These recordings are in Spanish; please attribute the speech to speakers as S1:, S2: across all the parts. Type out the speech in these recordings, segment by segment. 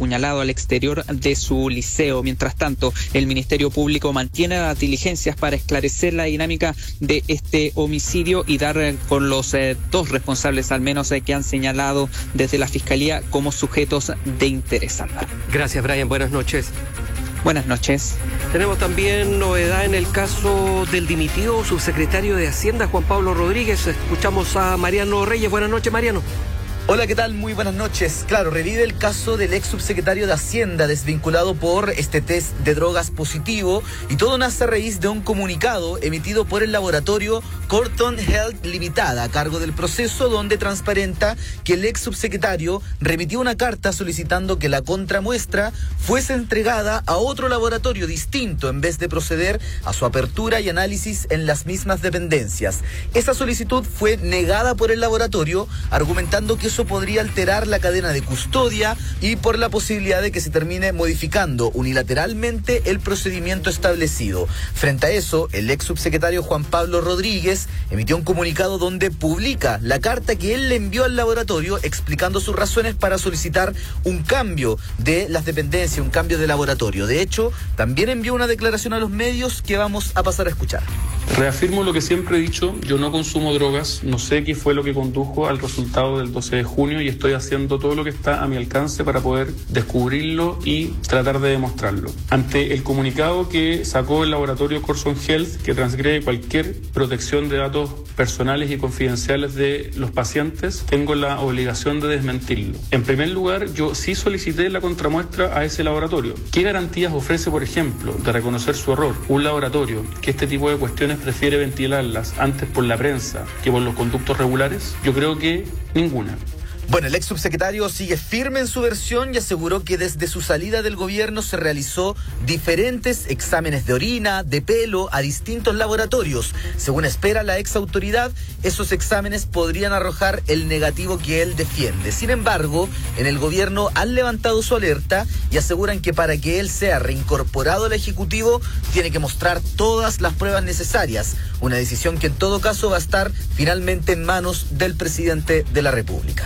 S1: apuñalado al exterior de su liceo. Mientras tanto, el Ministerio Público mantiene las diligencias para esclarecer la dinámica de este homicidio y dar con los dos responsables, al menos, que han señalado desde la Fiscalía como sujetos de interés.
S2: Gracias, Brian. Buenas noches.
S1: Buenas noches.
S2: Tenemos también novedad en el caso del dimitido subsecretario de Hacienda, Juan Pablo Rodríguez. Escuchamos a Mariano Reyes. Buenas noches, Mariano.
S3: Hola, ¿qué tal? Muy buenas noches. Claro, revive el caso del ex subsecretario de Hacienda desvinculado por este test de drogas positivo, y todo nace a raíz de un comunicado emitido por el laboratorio Corton Health Limitada a cargo del proceso, donde transparenta que el ex subsecretario remitió una carta solicitando que la contramuestra fuese entregada a otro laboratorio distinto en vez de proceder a su apertura y análisis en las mismas dependencias. Esa solicitud fue negada por el laboratorio, argumentando que eso podría alterar la cadena de custodia y por la posibilidad de que se termine modificando unilateralmente el procedimiento establecido. Frente a eso, el ex subsecretario Juan Pablo Rodríguez emitió un comunicado donde publica la carta que él le envió al laboratorio explicando sus razones para solicitar un cambio de las dependencias, un cambio de laboratorio. De hecho, también envió una declaración a los medios que vamos a pasar a escuchar.
S4: Reafirmo lo que siempre he dicho: yo no consumo drogas, no sé qué fue lo que condujo al resultado del 12 de junio y estoy haciendo todo lo que está a mi alcance para poder descubrirlo y tratar de demostrarlo. Ante el comunicado que sacó el laboratorio Corson Health, que transgrede cualquier protección de datos personales y confidenciales de los pacientes, tengo la obligación de desmentirlo. En primer lugar, yo sí solicité la contramuestra a ese laboratorio. ¿Qué garantías ofrece, por ejemplo, de reconocer su error un laboratorio que este tipo de cuestiones prefiere ventilarlas antes por la prensa que por los conductos regulares? Yo creo que ninguna.
S3: Bueno, el ex subsecretario sigue firme en su versión y aseguró que desde su salida del gobierno se realizó diferentes exámenes de orina, de pelo, a distintos laboratorios. Según espera la ex autoridad, esos exámenes podrían arrojar el negativo que él defiende. Sin embargo, en el gobierno han levantado su alerta y aseguran que para que él sea reincorporado al Ejecutivo tiene que mostrar todas las pruebas necesarias. Una decisión que en todo caso va a estar finalmente en manos del presidente de la República.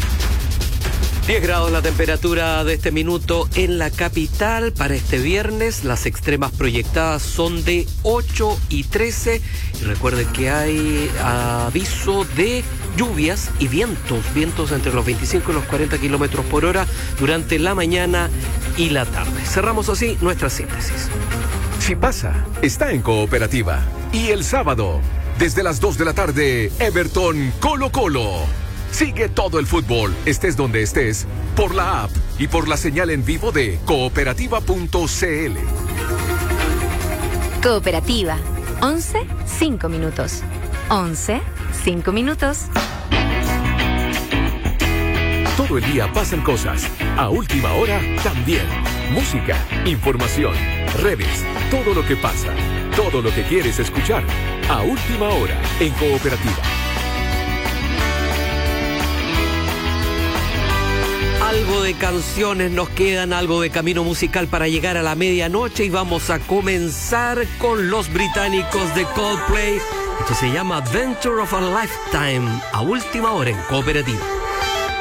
S2: 10 grados la temperatura de este minuto en la capital. Para este viernes las extremas proyectadas son de 8 y 13. Y recuerden que hay aviso de lluvias y vientos entre los 25 y los 40 kilómetros por hora durante la mañana y la tarde. Cerramos así nuestra síntesis.
S5: Si pasa, está en Cooperativa. Y el sábado, desde las 2 de la tarde, Everton Colo-Colo. Sigue todo el fútbol, estés donde estés, por la app y por la señal en vivo de cooperativa.cl.
S6: Cooperativa, 11, 5 minutos. 11, 5 minutos.
S5: Todo el día pasan cosas. A última hora también. Música, información, redes, todo lo que pasa, todo lo que quieres escuchar. A última hora en Cooperativa.
S2: Algo de canciones nos quedan, algo de camino musical para llegar a la medianoche, y vamos a comenzar con los británicos de Coldplay. Esto se llama Adventure of a Lifetime, a última hora en Cooperativa.